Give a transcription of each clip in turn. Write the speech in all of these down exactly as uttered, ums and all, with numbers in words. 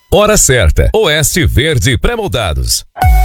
Hora certa. Oeste Verde Pré-moldados.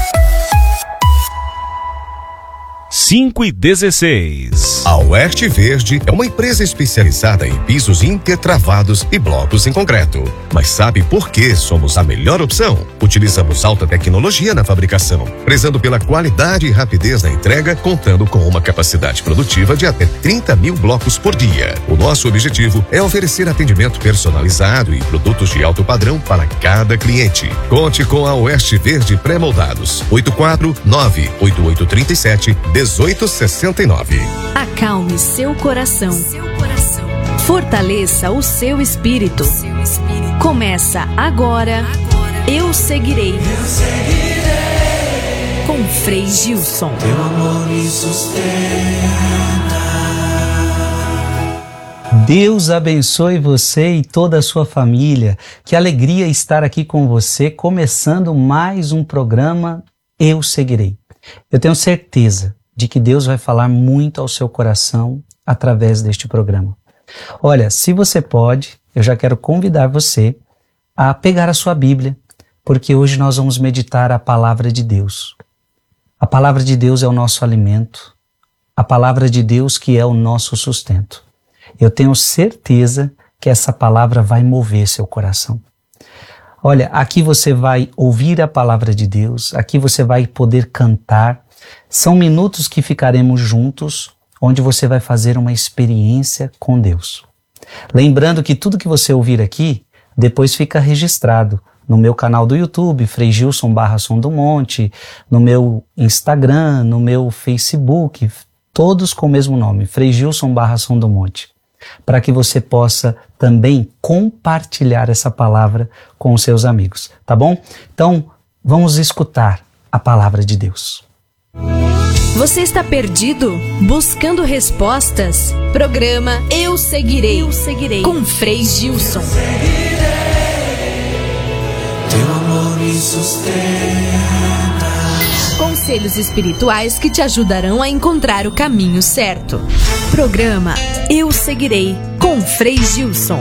cinco e dezesseis. A Oeste Verde é uma empresa especializada em pisos intertravados e blocos em concreto. Mas sabe por que somos a melhor opção? Utilizamos alta tecnologia na fabricação, prezando pela qualidade e rapidez na entrega, contando com uma capacidade produtiva de até trinta mil blocos por dia. O nosso objetivo é oferecer atendimento personalizado e produtos de alto padrão para cada cliente. Conte com a Oeste Verde Pré-moldados. oito quatro nove oito oito três sete um oito seis nove. Acalme seu coração. Seu coração. Fortaleça o seu espírito. O seu espírito. Começa agora. agora. Eu seguirei. Eu seguirei. Com Frei Gilson. Teu amor me sustenta. Deus abençoe você e toda a sua família. Que alegria estar aqui com você, começando mais um programa Eu Seguirei. Eu tenho certeza de que Deus vai falar muito ao seu coração através deste programa. Olha, se você pode, eu já quero convidar você a pegar a sua Bíblia, porque hoje nós vamos meditar a palavra de Deus. A palavra de Deus é o nosso alimento, a palavra de Deus que é o nosso sustento. Eu tenho certeza que essa palavra vai mover seu coração. Olha, aqui você vai ouvir a palavra de Deus, aqui você vai poder cantar. São minutos que ficaremos juntos, onde você vai fazer uma experiência com Deus. Lembrando que tudo que você ouvir aqui, depois fica registrado no meu canal do YouTube, Frei Gilson barra Som do Monte, no meu Instagram, no meu Facebook, todos com o mesmo nome, Frei Gilson barra Som do Monte, para que você possa também compartilhar essa palavra com os seus amigos, tá bom? Então, vamos escutar a palavra de Deus. Você está perdido? Buscando respostas? Programa Eu Seguirei. Eu Seguirei. Com Frei Gilson. Teu amor me sustenta. Conselhos espirituais que te ajudarão a encontrar o caminho certo. Programa Eu Seguirei. Com Frei Gilson.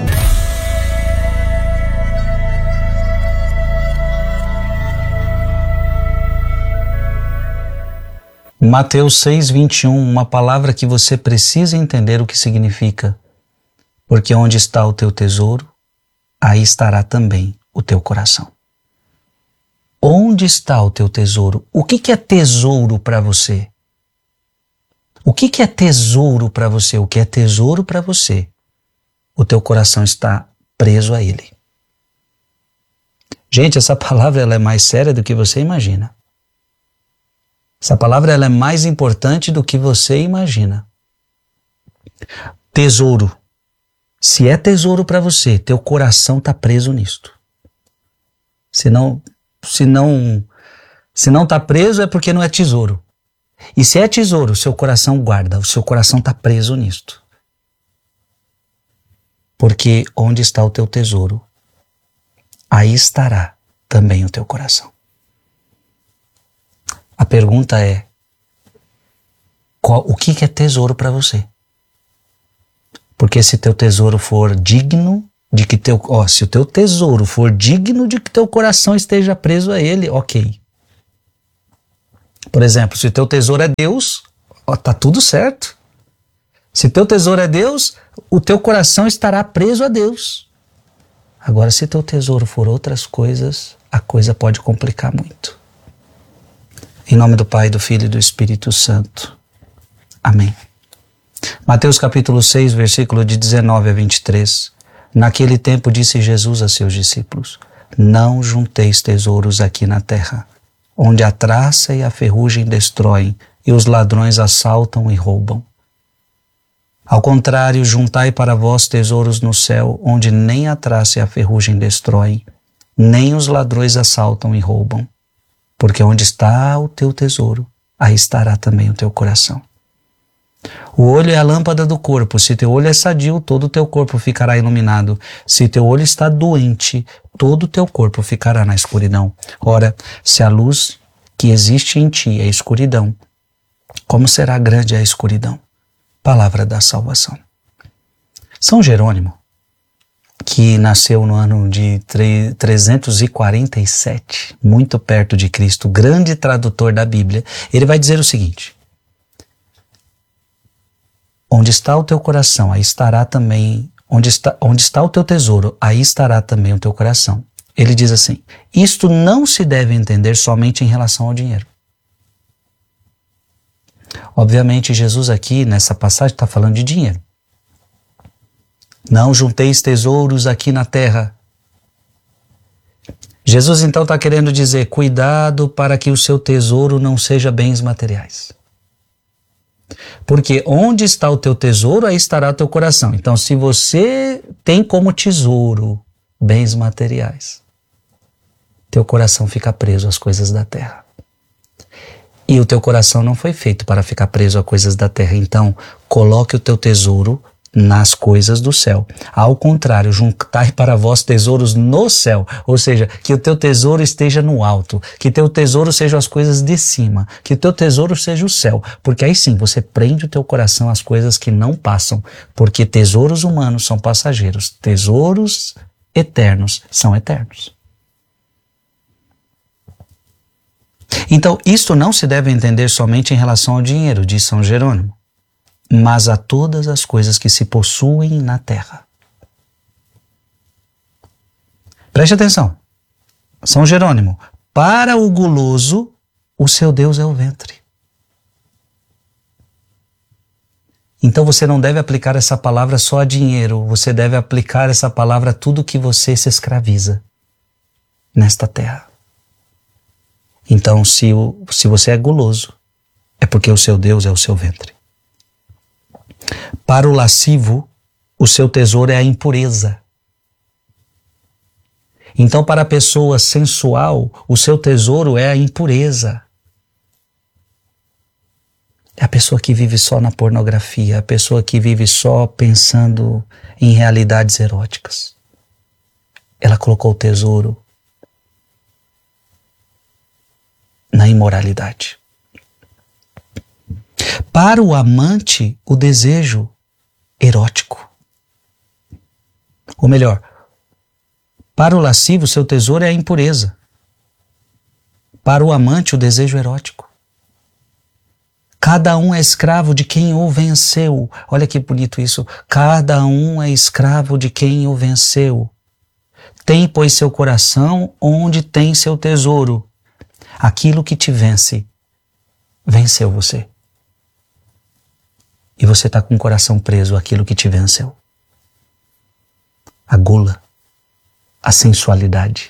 Mateus seis, vinte e um, uma palavra que você precisa entender o que significa. Porque onde está o teu tesouro, aí estará também o teu coração. Onde está o teu tesouro? O que que é tesouro para você? O que que é tesouro para você? O que é tesouro para você? O teu coração está preso a ele. Gente, essa palavra ela é mais séria do que você imagina. Essa palavra ela é mais importante do que você imagina. Tesouro. Se é tesouro para você, teu coração está preso nisto. Se não, se não, se não está preso é porque não é tesouro. E se é tesouro, seu coração guarda, o seu coração está preso nisto. Porque onde está o teu tesouro, aí estará também o teu coração. A pergunta é, qual, o que é tesouro para você? Porque se teu tesouro for digno de que teu, ó, se o teu tesouro for digno de que teu coração esteja preso a ele, ok. Por exemplo, se teu tesouro é Deus, ó, tá tudo certo. Se teu tesouro é Deus, o teu coração estará preso a Deus. Agora, se teu tesouro for outras coisas, a coisa pode complicar muito. Em nome do Pai, do Filho e do Espírito Santo. Amém. Mateus capítulo seis, versículo de dezenove a vinte e três. Naquele tempo disse Jesus a seus discípulos: não junteis tesouros aqui na terra, onde a traça e a ferrugem destroem, e os ladrões assaltam e roubam. Ao contrário, juntai para vós tesouros no céu, onde nem a traça e a ferrugem destroem, nem os ladrões assaltam e roubam. Porque onde está o teu tesouro, aí estará também o teu coração. O olho é a lâmpada do corpo. Se teu olho é sadio, todo o teu corpo ficará iluminado. Se teu olho está doente, todo o teu corpo ficará na escuridão. Ora, se a luz que existe em ti é escuridão, como será grande a escuridão? Palavra da salvação. São Jerônimo, que nasceu no ano de trezentos e quarenta e sete, muito perto de Cristo, grande tradutor da Bíblia, ele vai dizer o seguinte: onde está o teu coração, aí estará também, onde está, onde está o teu tesouro, aí estará também o teu coração. Ele diz assim: isto não se deve entender somente em relação ao dinheiro. Obviamente, Jesus aqui, nessa passagem, está falando de dinheiro. Não junteis tesouros aqui na terra. Jesus então está querendo dizer: cuidado para que o seu tesouro não seja bens materiais. Porque onde está o teu tesouro, aí estará o teu coração. Então, se você tem como tesouro bens materiais, teu coração fica preso às coisas da terra. E o teu coração não foi feito para ficar preso a coisas da terra. Então, coloque o teu tesouro nas coisas do céu. Ao contrário, juntai para vós tesouros no céu. Ou seja, que o teu tesouro esteja no alto. Que teu tesouro sejam as coisas de cima. Que o teu tesouro seja o céu. Porque aí sim, você prende o teu coração às coisas que não passam. Porque tesouros humanos são passageiros. Tesouros eternos são eternos. Então, isto não se deve entender somente em relação ao dinheiro, diz São Jerônimo, mas a todas as coisas que se possuem na terra. Preste atenção. São Jerônimo: para o guloso, o seu Deus é o ventre. Então você não deve aplicar essa palavra só a dinheiro, você deve aplicar essa palavra a tudo que você se escraviza nesta terra. Então, se, o, se você é guloso, é porque o seu Deus é o seu ventre. Para o lascivo, o seu tesouro é a impureza. Então, para a pessoa sensual, o seu tesouro é a impureza. É a pessoa que vive só na pornografia, a pessoa que vive só pensando em realidades eróticas. Ela colocou o tesouro na imoralidade. Para o amante, o desejo erótico. Ou melhor, para o lascivo, seu tesouro é a impureza. Para o amante, o desejo erótico. Cada um é escravo de quem o venceu. Olha que bonito isso. Cada um é escravo de quem o venceu. Tem, pois, seu coração onde tem seu tesouro. Aquilo que te vence, venceu você. E você está com o coração preso àquilo que te venceu. A gula, a sensualidade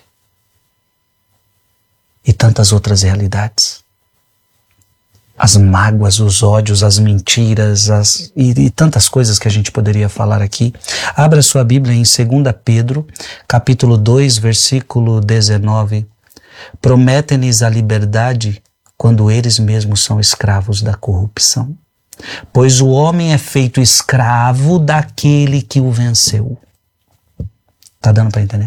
e tantas outras realidades. As mágoas, os ódios, as mentiras as, e, e tantas coisas que a gente poderia falar aqui. Abra sua Bíblia em Segunda Pedro, capítulo dois, versículo dezenove. Prometem-lhes a liberdade quando eles mesmos são escravos da corrupção. Pois o homem é feito escravo daquele que o venceu. Tá dando para entender?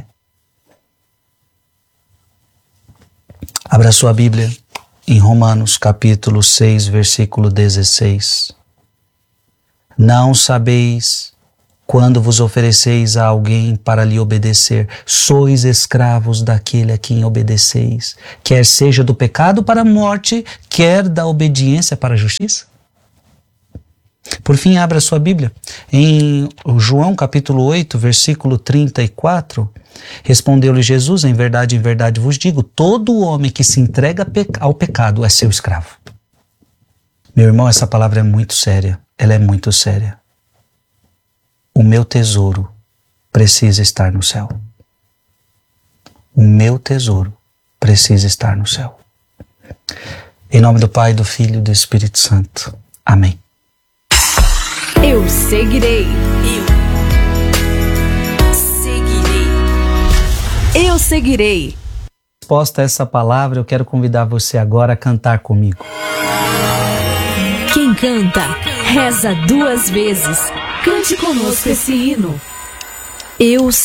Abra sua Bíblia em Romanos capítulo seis, versículo dezesseis. Não sabeis, quando vos ofereceis a alguém para lhe obedecer, sois escravos daquele a quem obedeceis, quer seja do pecado para a morte, quer da obediência para a justiça? Por fim, abra sua Bíblia em João capítulo oito, versículo trinta e quatro. Respondeu-lhe Jesus: em verdade, em verdade vos digo, todo homem que se entrega ao pecado é seu escravo. Meu irmão, essa palavra é muito séria, ela é muito séria. O meu tesouro precisa estar no céu. O meu tesouro precisa estar no céu. Em nome do Pai, do Filho e do Espírito Santo. Amém. Eu seguirei. Eu seguirei. Eu seguirei. Resposta a essa palavra, eu quero convidar você agora a cantar comigo. Quem canta, reza duas vezes. Cante conosco esse hino. Eu